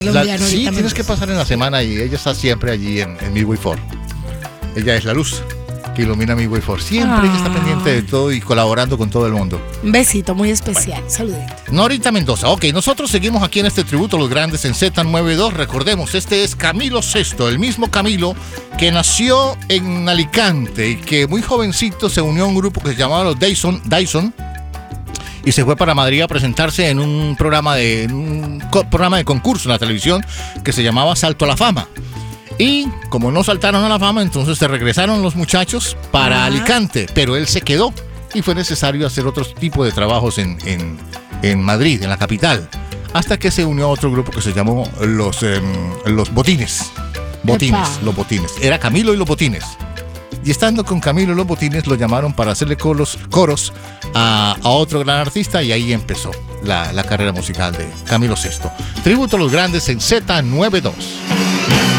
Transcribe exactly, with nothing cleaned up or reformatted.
La, sí, tienes que pasar en la semana y ella está siempre allí en, en Midway Ford. Ella es la luz que ilumina Midway Ford. Siempre ah. ella está pendiente de todo y colaborando con todo el mundo. Un besito muy especial, bueno. Saludito. Norita Mendoza. Ok, nosotros seguimos aquí en este tributo a los grandes en Z noventa y dos. Recordemos, este es Camilo Sesto, el mismo Camilo que nació en Alicante y que muy jovencito se unió a un grupo que se llamaba los Dyson, Dyson y se fue para Madrid a presentarse en un programa de en un co- programa de concurso en la televisión que se llamaba Salto a la Fama. Y como no saltaron a la fama, entonces se regresaron los muchachos para ah. Alicante, pero él se quedó y fue necesario hacer otro tipo de trabajos en, en, en Madrid, en la capital, hasta que se unió a otro grupo que se llamó los, eh, los Botines. Botines, Epa. los Botines. Era Camilo y los Botines. Y estando con Camilo y los Botines, lo llamaron para hacerle coros, coros a, a otro gran artista y ahí empezó la, la carrera musical de Camilo Sesto. Tributo a los grandes en Z noventa y dos.